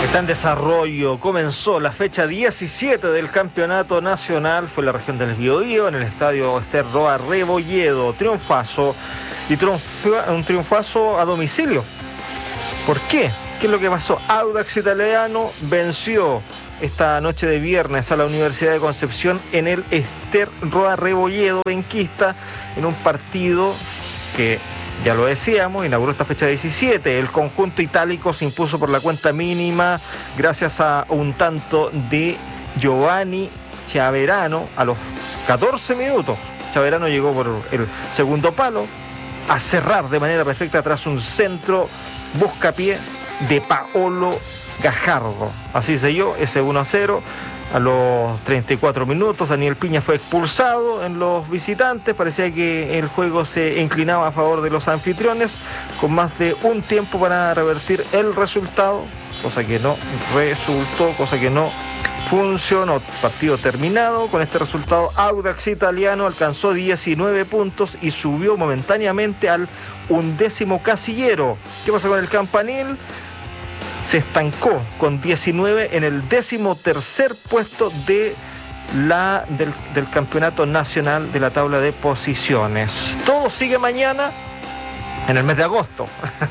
Está en desarrollo, comenzó la fecha 17 del campeonato nacional, fue en la región del Biobío, en el estadio Ester Roa Rebolledo, triunfazo, un triunfazo a domicilio. ¿Por qué? ¿Qué es lo que pasó? Audax Italiano venció esta noche de viernes a la Universidad de Concepción en el Ester Roa Rebolledo benquista, en un partido que, ya lo decíamos, inauguró esta fecha 17. El conjunto itálico se impuso por la cuenta mínima gracias a un tanto de Giovanni Chaverano a los 14 minutos. Chaverano llegó por el segundo palo a cerrar de manera perfecta tras un centro buscapié de Paolo Gajardo. Así selló ese 1-0. A los 34 minutos, Daniel Piña fue expulsado en los visitantes. Parecía que el juego se inclinaba a favor de los anfitriones, con más de un tiempo para revertir el resultado, cosa que no resultó, cosa que no funcionó. Partido terminado. Con este resultado, Audax Italiano alcanzó 19 puntos y subió momentáneamente al 11º casillero. ¿Qué pasa con el Campanil? Se estancó con 19 en el 13º puesto del campeonato nacional de la tabla de posiciones. Todo sigue mañana en el mes de agosto.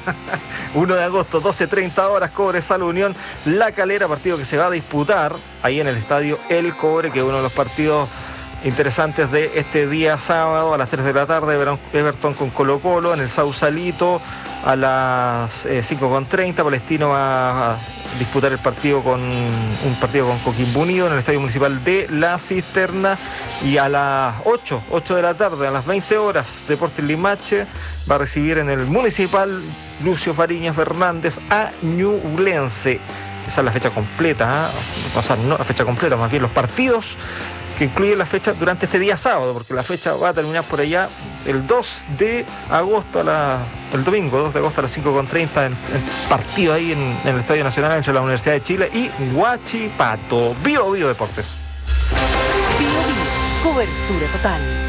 1 de agosto, 12:30 horas, Cobresal Unión La Calera, partido que se va a disputar ahí en el estadio El Cobre, que es uno de los partidos interesantes de este día sábado a las 3 de la tarde. Everton con Colo Colo en el Sausalito. A las 5:30 Palestino va a disputar un partido con Coquimbo Unido en el Estadio Municipal de La Cisterna. Y a las 8 de la tarde, a las 20 horas, Deportes Limache va a recibir en el Municipal Lucio Fariñas Fernández a Ñublense. Esa es la fecha completa, ¿eh? O sea, no la fecha completa, más bien los partidos que incluye la fecha durante este día sábado, porque la fecha va a terminar por allá el 2 de agosto, el domingo 2 de agosto a las 5:30, en partido ahí en el Estadio Nacional entre la Universidad de Chile y Huachipato. Bio Deportes. Bio, cobertura total.